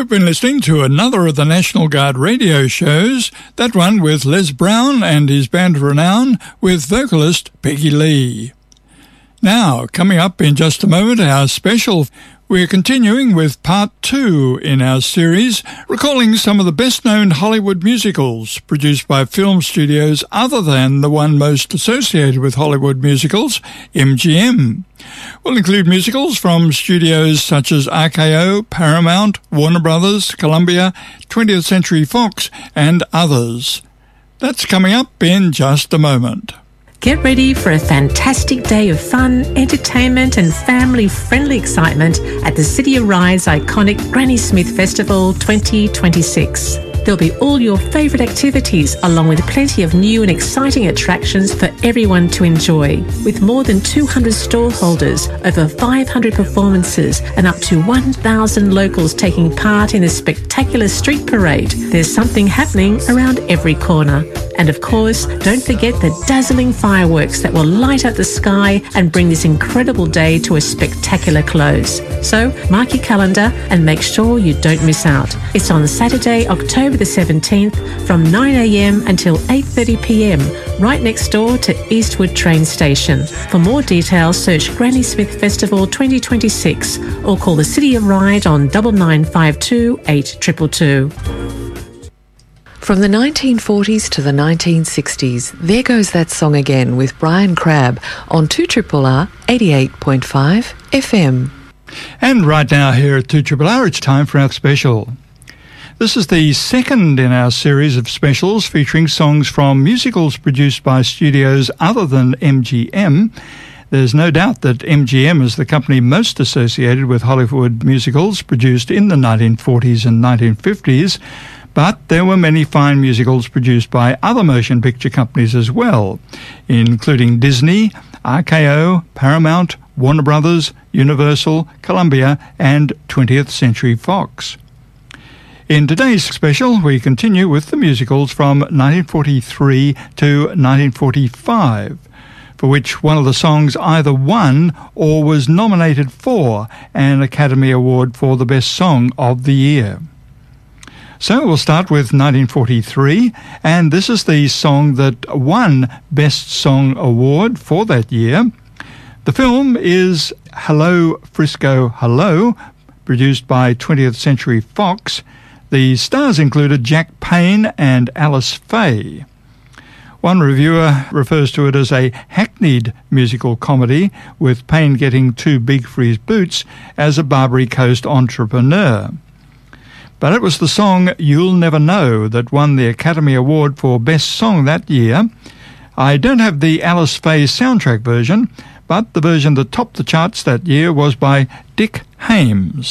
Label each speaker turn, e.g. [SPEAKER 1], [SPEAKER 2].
[SPEAKER 1] We've been listening to another of the National Guard radio shows, that one with Les Brown and his band of renown with vocalist Peggy Lee. Now, coming up in just a moment, our special. We're continuing with part 2 in our series, recalling some of the best-known Hollywood musicals produced by film studios other than the one most associated with Hollywood musicals, MGM. We'll include musicals from studios such as RKO, Paramount, Warner Brothers, Columbia, 20th Century Fox, and others. That's coming up in just a moment.
[SPEAKER 2] Get ready for a fantastic day of fun, entertainment and family-friendly excitement at the City of Rye's iconic Granny Smith Festival 2026. There'll be all your favourite activities along with plenty of new and exciting attractions for everyone to enjoy. With more than 200 stallholders, over 500 performances and up to 1,000 locals taking part in a spectacular street parade, there's something happening around every corner. And of course, don't forget the dazzling fireworks that will light up the sky and bring this incredible day to a spectacular close. So mark your calendar and make sure you don't miss out. It's on Saturday, October the 17th from 9 a.m. until 8:30 p.m. right next door to Eastwood train station. For more details, search Granny Smith Festival 2026 or call the City of Rye on 9952 822.
[SPEAKER 3] From the 1940s to the 1960s, there goes that song again with Brian Crabb on 2RRR 88.5 FM.
[SPEAKER 1] And right now here at 2RRR, it's time for our special. This is the second in our series of specials featuring songs from musicals produced by studios other than MGM. There's no doubt that MGM is the company most associated with Hollywood musicals produced in the 1940s and 1950s, but there were many fine musicals produced by other motion picture companies as well, including Disney, RKO, Paramount, Warner Brothers, Universal, Columbia, and 20th Century Fox. In today's special, we continue with the musicals from 1943 to 1945, for which one of the songs either won or was nominated for an Academy Award for the Best Song of the Year. So we'll start with 1943, and this is the song that won Best Song Award for that year. The film is Hello, Frisco, Hello, produced by 20th Century Fox. The stars included Jack Payne and Alice Faye. One reviewer refers to it as a hackneyed musical comedy, with Payne getting too big for his boots as a Barbary Coast entrepreneur. But it was the song You'll Never Know that won the Academy Award for Best Song that year. I don't have the Alice Faye soundtrack version, but the version that topped the charts that year was by Dick Haymes.